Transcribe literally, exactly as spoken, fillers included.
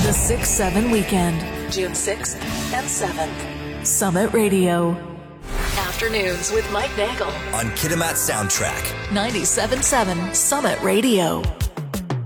The six seven Weekend, June sixth and seventh. Summit Radio. Afternoons with Mike Nagel on Kitimat Soundtrack. ninety-seven point seven Summit Radio.